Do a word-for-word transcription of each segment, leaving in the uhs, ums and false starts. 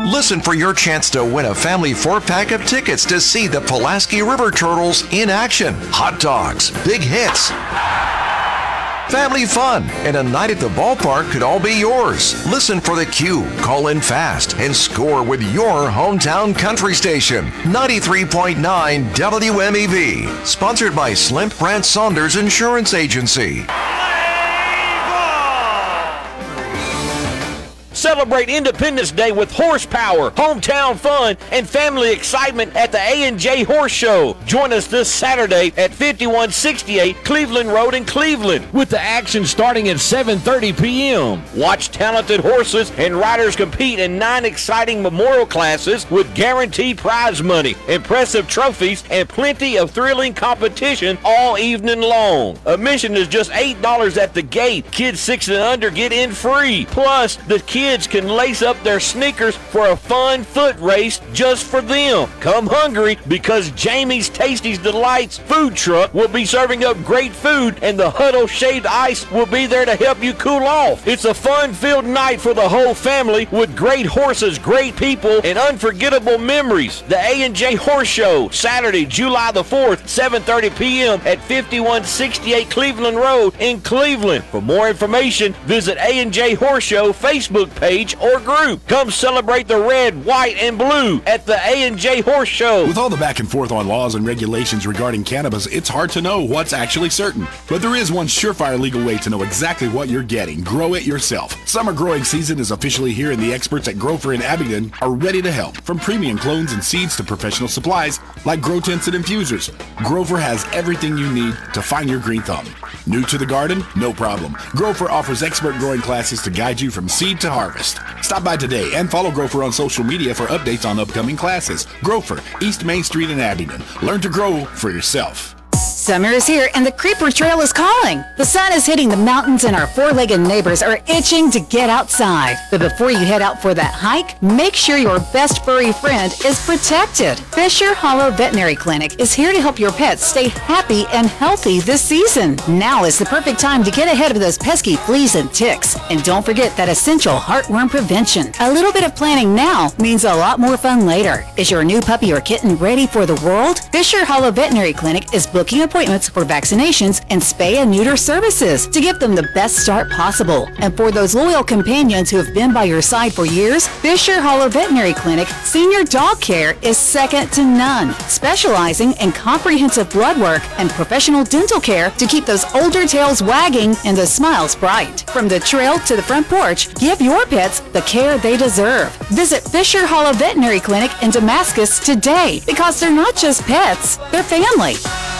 Listen for your chance to win a family four-pack of tickets to see the Pulaski River Turtles in action. Hot dogs, big hits, family fun, and a night at the ballpark could all be yours. Listen for the cue, call in fast, and score with your hometown country station. ninety-three point nine W M E V. Sponsored by Slimp Brandt Saunders Insurance Agency. Celebrate Independence Day with horsepower, hometown fun, and family excitement at the A and J Horse Show. Join us this Saturday at fifty-one sixty-eight Cleveland Road in Cleveland, with the action starting at seven thirty p.m. Watch talented horses and riders compete in nine exciting memorial classes with guaranteed prize money, impressive trophies, and plenty of thrilling competition all evening long. Admission is just eight dollars at the gate. Kids six and under get in free. Plus, the kids Kids can lace up their sneakers for a fun foot race just for them. Come hungry, because Jamie's Tasty's Delights food truck will be serving up great food, and the Huddle Shaved Ice will be there to help you cool off. It's a fun-filled night for the whole family with great horses, great people, and unforgettable memories. The A and J Horse Show, Saturday, July the fourth, seven thirty p.m. at fifty-one sixty-eight Cleveland Road in Cleveland. For more information, visit A and J Horse Show Facebook page or group. Come celebrate the red, white, and blue at the A and J Horse Show. With all the back and forth on laws and regulations regarding cannabis, it's hard to know what's actually certain. But there is one surefire legal way to know exactly what you're getting. Grow it yourself. Summer growing season is officially here, and the experts at Grover in Abingdon are ready to help. From premium clones and seeds to professional supplies like grow tents and infusers, Grover has everything you need to find your green thumb. New to the garden? No problem. Grover offers expert growing classes to guide you from seed to harvest. Stop by today and follow Grover on social media for updates on upcoming classes. Grover, East Main Street in Abingdon. Learn to grow for yourself. Summer is here and the Creeper Trail is calling. The sun is hitting the mountains and our four-legged neighbors are itching to get outside. But before you head out for that hike, make sure your best furry friend is protected. Fisher Hollow Veterinary Clinic is here to help your pets stay happy and healthy this season. Now is the perfect time to get ahead of those pesky fleas and ticks. And don't forget that essential heartworm prevention. A little bit of planning now means a lot more fun later. Is your new puppy or kitten ready for the world? Fisher Hollow Veterinary Clinic is booking appointments for vaccinations and spay and neuter services to give them the best start possible. And for those loyal companions who have been by your side for years, Fisher Hollow Veterinary Clinic Senior Dog Care is second to none, specializing in comprehensive blood work and professional dental care to keep those older tails wagging and the smiles bright. From the trail to the front porch, give your pets the care they deserve. Visit Fisher Hollow Veterinary Clinic in Damascus today, because they're not just pets, they're family.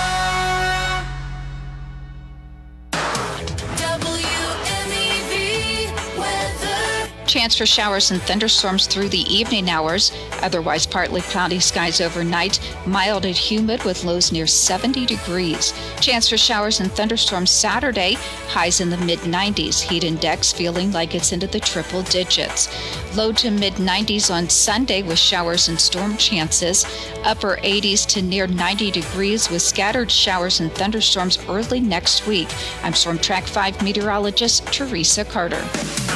Chance for showers and thunderstorms through the evening hours. Otherwise, partly cloudy skies overnight. Mild and humid with lows near seventy degrees. Chance for showers and thunderstorms Saturday. Highs in the mid nineties. Heat index feeling like it's into the triple digits. Low to mid nineties on Sunday with showers and storm chances. Upper eighties to near ninety degrees with scattered showers and thunderstorms early next week. I'm Storm Track five meteorologist Teresa Carter.